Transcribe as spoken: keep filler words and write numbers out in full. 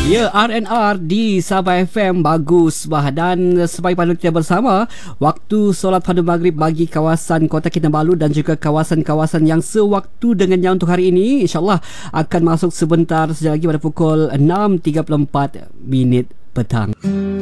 Ya, R and R di Sabah F M bagus bah. Dan sebagai pandu kita bersama, waktu solat fardu maghrib bagi kawasan Kota Kinabalu dan juga kawasan-kawasan yang sewaktu dengannya untuk hari ini, insyaAllah akan masuk sebentar saja lagi pada pukul enam tiga puluh empat minit petang.